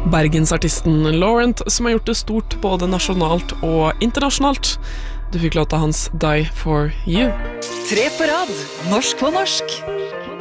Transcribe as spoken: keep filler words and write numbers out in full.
Bergensartisten Laurent, som har gjort det stort både nasjonalt og internasjonalt. Du fikk låta hans Die For You. Tre på rad, norsk på norsk.